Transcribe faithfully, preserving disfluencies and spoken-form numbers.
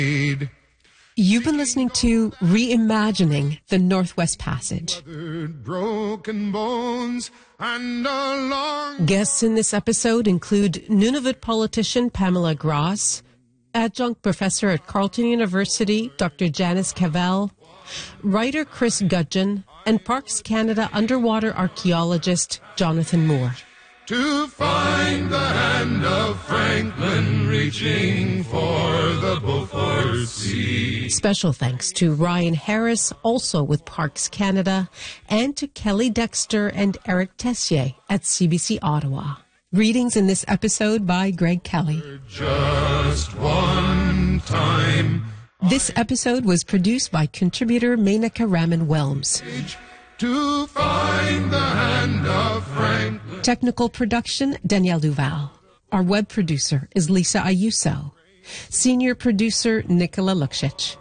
You've been listening to Reimagining the Northwest Passage. Broken bones and a long... Guests in this episode include Nunavut politician Pamela Gross, adjunct professor at Carleton University, Doctor Janice Cavell, writer Chris Gudgeon, and Parks Canada underwater archaeologist Jonathan Moore. To find the hand of Franklin reaching for the Beaufort Sea. Special thanks to Ryan Harris, also with Parks Canada, and to Kelly Dexter and Eric Tessier at C B C Ottawa. Readings in this episode by Greg Kelly. Just one time. This episode was produced by contributor Menaka Raman-Welms. To find the hand of Franklin. Technical production, Danielle Duval. Our web producer is Lisa Ayuso. Senior producer, Nicola Lukšić.